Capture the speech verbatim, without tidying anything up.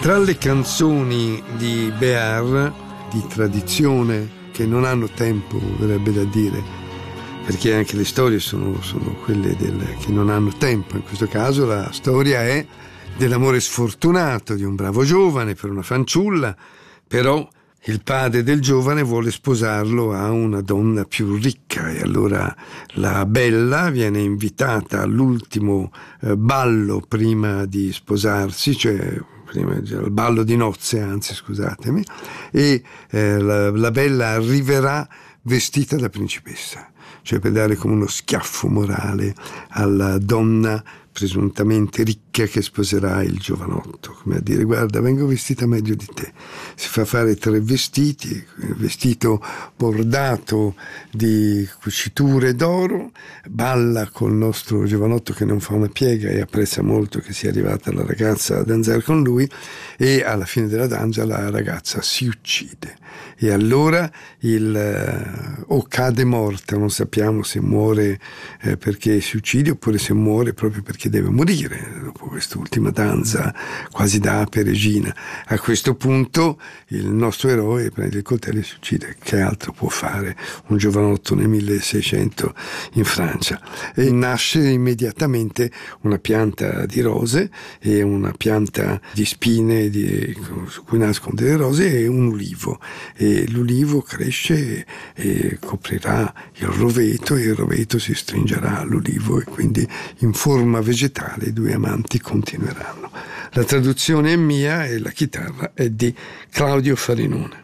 Tra le canzoni di Béart, di tradizione, che non hanno tempo, verrebbe da dire, perché anche le storie sono, sono quelle del, che non hanno tempo. In questo caso la storia è dell'amore sfortunato di un bravo giovane per una fanciulla, però il padre del giovane vuole sposarlo a una donna più ricca e allora la bella viene invitata all'ultimo eh, ballo prima di sposarsi, cioè prima il ballo di nozze, anzi scusatemi, e eh, la, la bella arriverà vestita da principessa, cioè per dare come uno schiaffo morale alla donna presuntamente ricca che sposerà il giovanotto, come a dire: guarda, vengo vestita meglio di te. Si fa fare tre vestiti, il vestito bordato di cuciture d'oro, balla col nostro giovanotto che non fa una piega e apprezza molto che sia arrivata la ragazza a danzare con lui, e alla fine della danza la ragazza si uccide e allora il o cade morta, non sappiamo se muore eh, perché si uccide oppure se muore proprio perché che deve morire dopo quest'ultima danza quasi da ape regina. A questo punto il nostro eroe prende il coltello e si uccide. Che altro può fare un giovanotto nel milleseicento in Francia? E nasce immediatamente una pianta di rose e una pianta di spine di, su cui nascono delle rose e un ulivo, e l'ulivo cresce e coprirà il roveto e il roveto si stringerà all'ulivo e quindi in forma vegetale i due amanti continueranno. La traduzione è mia e la chitarra è di Claudio Farinone.